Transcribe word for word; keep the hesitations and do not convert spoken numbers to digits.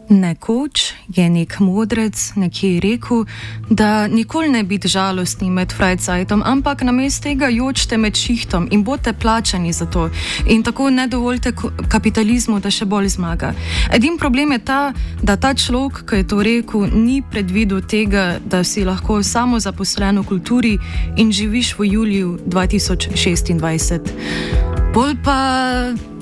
Nekoč je nek modrec nekje rekel, da nikoli ne biti žalostni med Freizeitom, ampak namesto tega jočite med šihtom in boste plačani za to. In tako ne dovolite kapitalizmu, da še bolj zmaga. Edini problem je ta, da ta človek, ki je to rekel, ni predvidel tega, da si lahko samo zaposlen v kulturi in živiš v juliju dva tisoč šestindvajset. Bolj pa